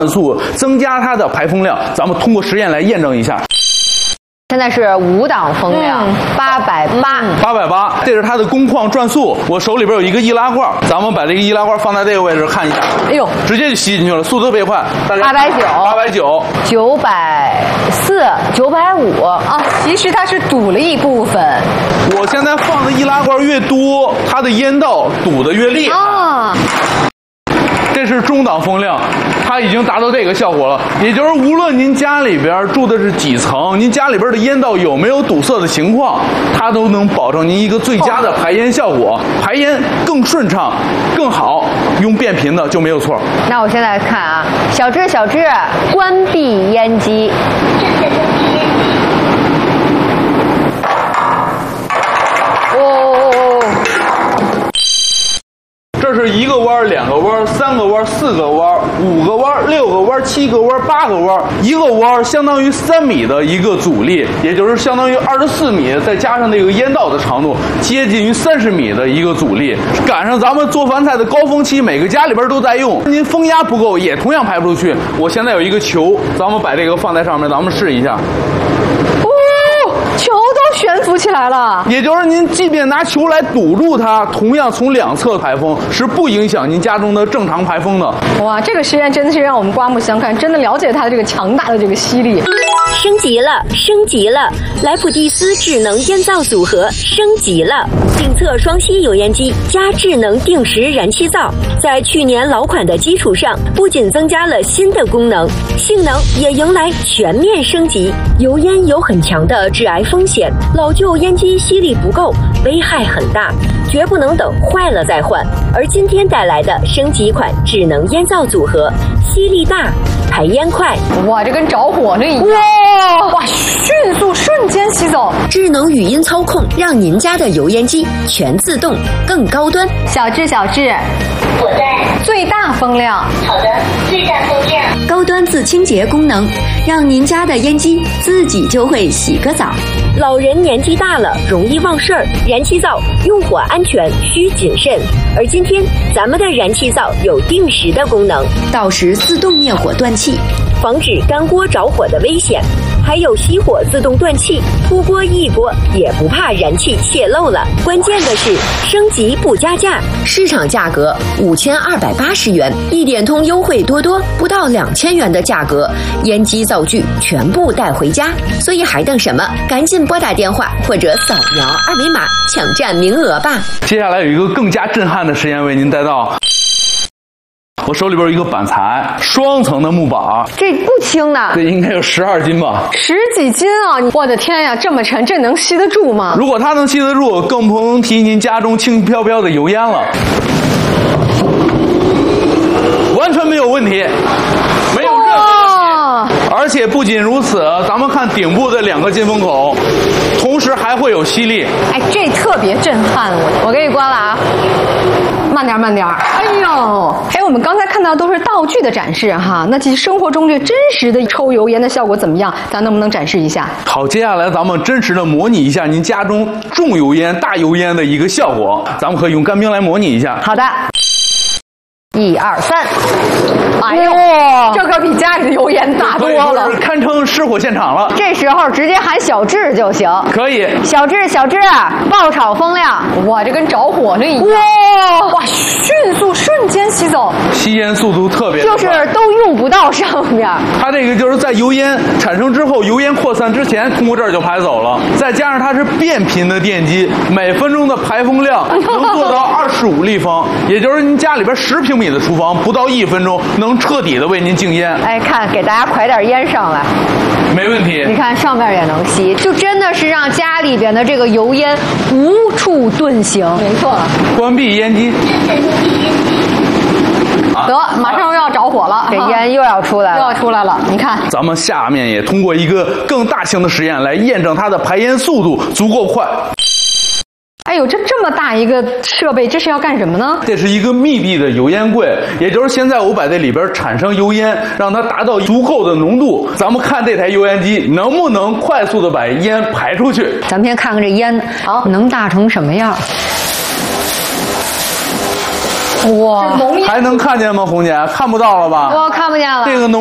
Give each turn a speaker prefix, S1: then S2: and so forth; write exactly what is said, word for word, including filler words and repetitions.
S1: 速，增加它的排风量。咱们通过实验来验证一下。
S2: 现在是五档风量，八百八，
S1: 八百八，这是它的工况转速。我手里边有一个易拉罐，咱们把这个易拉罐放在这个位置看一下。
S2: 哎呦，
S1: 直接就吸进去了，速度特别快。
S2: 八百九，
S1: 八百九，
S2: 九百四，九百五啊！其实它是堵了一部分。
S1: 我现在放的易拉罐越多，它的烟道堵得越厉害。啊。这是中档风量，它已经达到这个效果了。也就是无论您家里边住的是几层，您家里边的烟道有没有堵塞的情况，它都能保证您一个最佳的排烟效果，排烟更顺畅、更好。用变频的就没有错。
S2: 那我现在看啊，小智小智，关闭烟机。
S1: 这是一个弯、两个弯、三个弯、四个弯、五个弯、六个弯、七个弯、八个弯。一个弯相当于三米的一个阻力，也就是相当于二十四米，再加上那个烟道的长度，接近于三十米的一个阻力。赶上咱们做饭菜的高峰期，每个家里边都在用。您风压不够，也同样排不出去。我现在有一个球，咱们把这个放在上面，咱们试一下。
S2: 球都悬浮起来了，
S1: 也就是您即便拿球来堵住它，同样从两侧排风是不影响您家中的正常排风的。
S2: 哇，这个实验真的是让我们刮目相看，真的了解它的这个强大的这个吸力。
S3: 升级了，升级了！莱普蒂斯智能烟噪组合升级了，定测双吸油烟机加智能定时燃气灶，在去年老款的基础上，不仅增加了新的功能，性能也迎来全面升级。油烟有很强的致癌风险，老旧烟机吸力不够，危害很大，绝不能等坏了再换。而今天带来的升级款智能烟噪组合，吸力大，排烟快，
S2: 哇，这跟着火了一样！哇哇，迅速瞬间吸走。
S3: 智能语音操控，让您家的油烟机全自动，更高端。
S2: 小智小智，
S4: 我在
S2: 最大风量。
S4: 好的，最大风量。
S3: 高端自清洁功能，让您家的烟机自己就会洗个澡。老人年纪大了，容易忘事儿，燃气灶用火安全需谨慎。而今天咱们的燃气灶有定时的功能，到时自动灭火断气，防止干锅着火的危险。还有熄火自动断气，出锅一锅也不怕燃气泄漏了。关键的是升级不加价，市场价格五千二百八十元，一点通优惠多多，不到两千元的价格，烟机灶具全部带回家。所以还等什么？赶紧拨打电话或者扫描二维码抢占名额吧。
S1: 接下来有一个更加震撼的实验为您带到。我手里边有一个板材，双层的木板，
S2: 这不轻呢，
S1: 这应该有十二斤吧，
S2: 十几斤啊！我的天呀，这么沉，这能吸得住吗？
S1: 如果它能吸得住，更不能提您家中轻飘飘的油烟了，完全没有问题，没有任何问题。而且不仅如此，咱们看顶部的两个进风口，同时还会有吸力。
S2: 哎，这特别震撼我！我给你关了啊。慢点慢点，哎呦！哎，我们刚才看到都是道具的展示哈，那其实生活中这真实的抽油烟的效果怎么样？咱能不能展示一下？
S1: 好，接下来咱们真实的模拟一下您家中重油烟、大油烟的一个效果，咱们可以用干冰来模拟一下。
S2: 好的，一二三，哎呦，这可比家里的油烟大多了，
S1: 堪称失火现场了。
S2: 这时候直接喊小智就行。
S1: 可以，
S2: 小智小智，爆炒风量，哇，这跟着火了一样。哇哇，迅速瞬间吸走，
S1: 吸烟速度特别，
S2: 就是都用不到上面。
S1: 它这个就是在油烟产生之后，油烟扩散之前，通过这儿就排走了。再加上它是变频的电机，每分钟的排风量能做到二十五立方，也就是您家里边十平米的厨房，不到一分钟能彻底的为您净烟。
S2: 哎，看，给大家㧟点烟上来，
S1: 没问题。
S2: 你看上面也能吸，就真的是让家里边的这个油烟无处遁形。没错，
S1: 关闭烟机。
S2: 得，马上又要着火了，这烟又要出来了，又要出来了。你看，
S1: 咱们下面也通过一个更大型的实验来验证它的排烟速度足够快。
S2: 哎呦，这这么大一个设备，这是要干什么呢？
S1: 这是一个密闭的油烟柜，也就是现在我把这里边产生油烟，让它达到足够的浓度。咱们看这台油烟机能不能快速的把烟排出去。
S2: 咱们先看看这烟，好，能大成什么样？ 哇，
S1: 还能看见吗？红姐看不到了吧？
S2: 我看不见了。
S1: 这个浓